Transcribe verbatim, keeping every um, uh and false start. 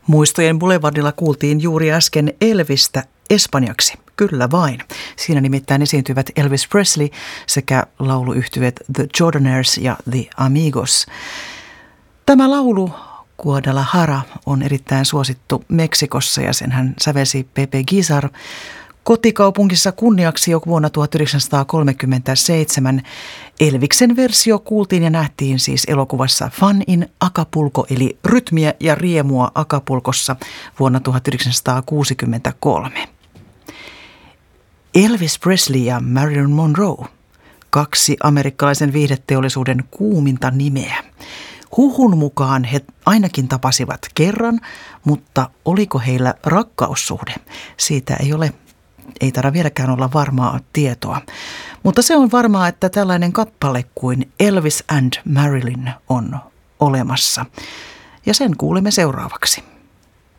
Muistojen Boulevardilla kuultiin juuri äsken Elvistä espanjaksi. Kyllä vain. Siinä nimittäin esiintyvät Elvis Presley sekä lauluyhtyeet The Jordanaires ja The Amigos. Tämä laulu Guadalajara on erittäin suosittu Meksikossa ja sen hän sävelsi Pepe Guizar kotikaupunkissa kunniaksi jo vuonna tuhatyhdeksänsataakolmekymmentäseitsemän. Elviksen versio kuultiin ja nähtiin siis elokuvassa Fun in Acapulco eli rytmiä ja riemua Acapulcossa vuonna tuhatyhdeksänsataakuusikymmentäkolme. Elvis Presley ja Marilyn Monroe, kaksi amerikkalaisen viihdeteollisuuden kuuminta nimeä. Huhun mukaan he ainakin tapasivat kerran, mutta oliko heillä rakkaussuhde? Siitä ei ole, ei taida vieläkään olla varmaa tietoa. Mutta se on varmaa, että tällainen kappale kuin Elvis and Marilyn on olemassa. Ja sen kuulemme seuraavaksi.